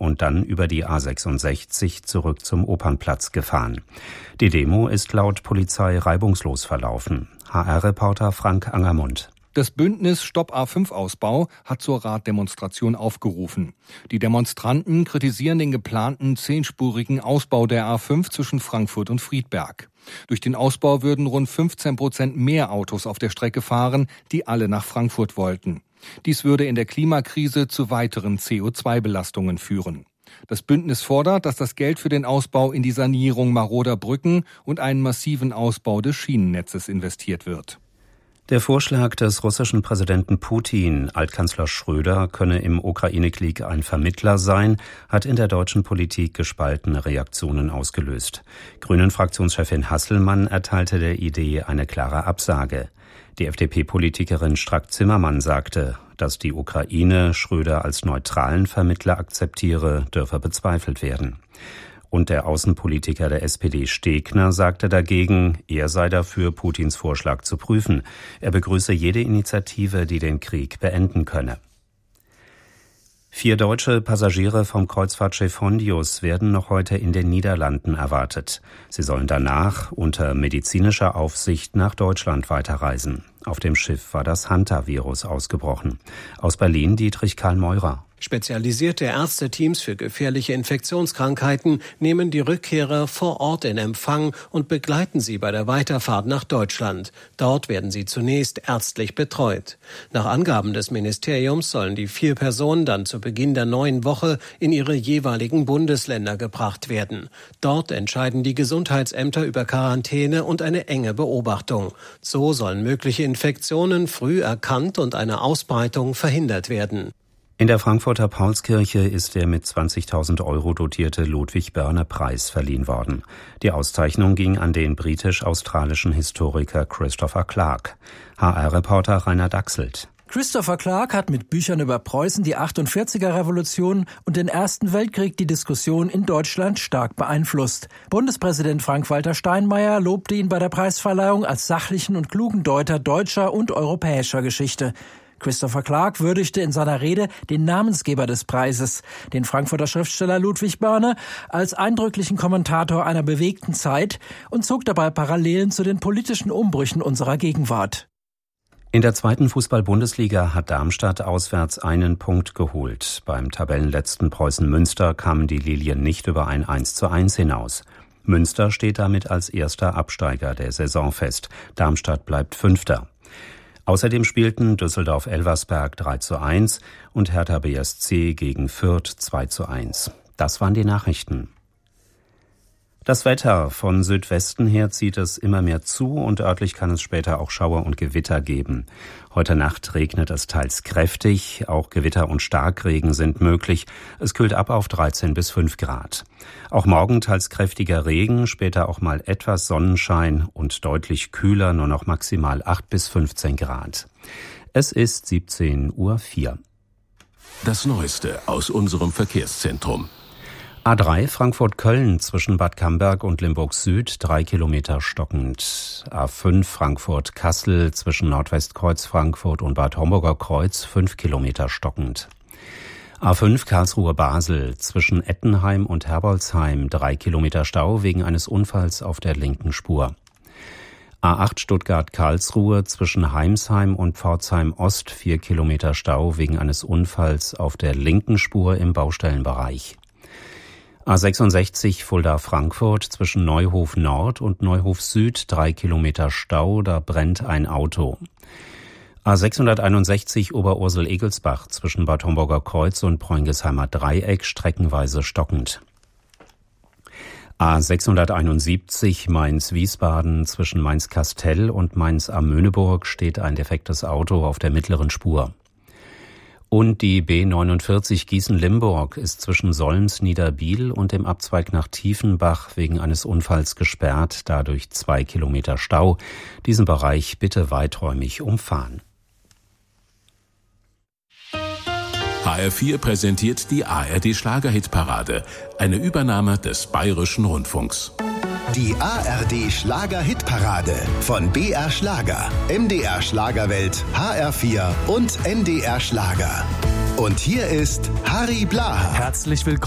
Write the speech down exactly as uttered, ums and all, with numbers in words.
und dann über die A sechsundsechzig zurück zum Opernplatz gefahren. Die Demo ist laut Polizei reibungslos verlaufen. H R-Reporter Frank Angermund. Das Bündnis Stopp A fünf Ausbau hat zur Raddemonstration aufgerufen. Die Demonstranten kritisieren den geplanten zehnspurigen Ausbau der A fünf zwischen Frankfurt und Friedberg. Durch den Ausbau würden rund fünfzehn Prozent mehr Autos auf der Strecke fahren, die alle nach Frankfurt wollten. Dies würde in der Klimakrise zu weiteren C O zwei Belastungen führen. Das Bündnis fordert, dass das Geld für den Ausbau in die Sanierung maroder Brücken und einen massiven Ausbau des Schienennetzes investiert wird. Der Vorschlag des russischen Präsidenten Putin, Altkanzler Schröder könne im Ukraine-Krieg ein Vermittler sein, hat in der deutschen Politik gespaltene Reaktionen ausgelöst. Grünen-Fraktionschefin Hasselmann erteilte der Idee eine klare Absage. Die F D P-Politikerin Strack-Zimmermann sagte, dass die Ukraine Schröder als neutralen Vermittler akzeptiere, dürfe bezweifelt werden. Und der Außenpolitiker der S P D Stegner sagte dagegen, er sei dafür, Putins Vorschlag zu prüfen. Er begrüße jede Initiative, die den Krieg beenden könne. Vier deutsche Passagiere vom Kreuzfahrtschiff Hondius werden noch heute in den Niederlanden erwartet. Sie sollen danach unter medizinischer Aufsicht nach Deutschland weiterreisen. Auf dem Schiff war das Hantavirus ausgebrochen. Aus Berlin Dietrich Karl Meurer. Spezialisierte Ärzteteams für gefährliche Infektionskrankheiten nehmen die Rückkehrer vor Ort in Empfang und begleiten sie bei der Weiterfahrt nach Deutschland. Dort werden sie zunächst ärztlich betreut. Nach Angaben des Ministeriums sollen die vier Personen dann zu Beginn der neuen Woche in ihre jeweiligen Bundesländer gebracht werden. Dort entscheiden die Gesundheitsämter über Quarantäne und eine enge Beobachtung. So sollen mögliche Infektionen früh erkannt und eine Ausbreitung verhindert werden. In der Frankfurter Paulskirche ist der mit zwanzigtausend Euro dotierte Ludwig-Börne-Preis verliehen worden. Die Auszeichnung ging an den britisch-australischen Historiker Christopher Clark. H R-Reporter Rainer Dachselt. Christopher Clark hat mit Büchern über Preußen, die achtundvierziger-Revolution und den Ersten Weltkrieg die Diskussion in Deutschland stark beeinflusst. Bundespräsident Frank-Walter Steinmeier lobte ihn bei der Preisverleihung als sachlichen und klugen Deuter deutscher und europäischer Geschichte. Christopher Clark würdigte in seiner Rede den Namensgeber des Preises, den Frankfurter Schriftsteller Ludwig Börne, als eindrücklichen Kommentator einer bewegten Zeit und zog dabei Parallelen zu den politischen Umbrüchen unserer Gegenwart. In der zweiten Fußball-Bundesliga hat Darmstadt auswärts einen Punkt geholt. Beim Tabellenletzten Preußen Münster kamen die Lilien nicht über ein eins zu eins hinaus. Münster steht damit als erster Absteiger der Saison fest. Darmstadt bleibt Fünfter. Außerdem spielten Düsseldorf-Elversberg drei zu eins und Hertha B S C gegen Fürth zwei zu eins. Das waren die Nachrichten. Das Wetter. Von Südwesten her zieht es immer mehr zu und örtlich kann es später auch Schauer und Gewitter geben. Heute Nacht regnet es teils kräftig, auch Gewitter und Starkregen sind möglich. Es kühlt ab auf dreizehn bis fünf Grad. Auch morgen teils kräftiger Regen, später auch mal etwas Sonnenschein und deutlich kühler, nur noch maximal acht bis fünfzehn Grad. Es ist siebzehn Uhr vier. Das Neueste aus unserem Verkehrszentrum. A drei Frankfurt-Köln zwischen Bad Camberg und Limburg Süd, drei Kilometer stockend. A fünf Frankfurt-Kassel zwischen Nordwestkreuz Frankfurt und Bad Homburger Kreuz, fünf Kilometer stockend. A fünf Karlsruhe-Basel zwischen Ettenheim und Herbolzheim, drei Kilometer Stau wegen eines Unfalls auf der linken Spur. A acht Stuttgart-Karlsruhe zwischen Heimsheim und Pforzheim Ost, vier Kilometer Stau wegen eines Unfalls auf der linken Spur im Baustellenbereich. A sechsundsechzig Fulda-Frankfurt zwischen Neuhof Nord und Neuhof Süd, drei Kilometer Stau, da brennt ein Auto. A sechshunderteinundsechzig Oberursel-Egelsbach zwischen Bad Homburger Kreuz und Preungesheimer Dreieck, streckenweise stockend. A sechshunderteinundsiebzig Mainz-Wiesbaden zwischen Mainz-Kastell und Mainz-am-Möhneburg steht ein defektes Auto auf der mittleren Spur. Und die B neunundvierzig Gießen-Limburg ist zwischen Solms-Niederbiel und dem Abzweig nach Tiefenbach wegen eines Unfalls gesperrt, dadurch zwei Kilometer Stau. Diesen Bereich bitte weiträumig umfahren. H R vier präsentiert die A R D-Schlager-Hitparade, eine Übernahme des Bayerischen Rundfunks. Die A R D-Schlager-Hitparade von B R Schlager, M D R Schlagerwelt, H R vier und N D R Schlager. Und hier ist Harry Blaha. Herzlich willkommen.